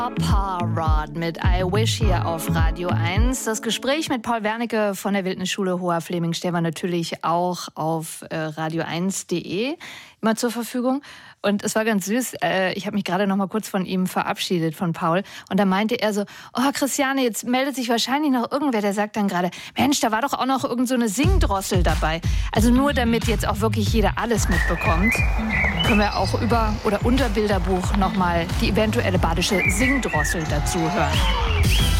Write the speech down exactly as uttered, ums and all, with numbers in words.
Parade mit I Wish hier auf Radio eins. Das Gespräch mit Paul Wernicke von der Wildnisschule Hoher-Fleming stellen wir natürlich auch auf äh, radio eins punkt de immer zur Verfügung. Und es war ganz süß, äh, ich habe mich gerade noch mal kurz von ihm verabschiedet, von Paul. Und da meinte er so, oh Christiane, jetzt meldet sich wahrscheinlich noch irgendwer, der sagt dann gerade, Mensch, da war doch auch noch irgend so eine Singdrossel dabei. Also nur damit jetzt auch wirklich jeder alles mitbekommt, können wir auch über oder unter Bilderbuch noch mal die eventuelle badische Singdrossel dazu hören.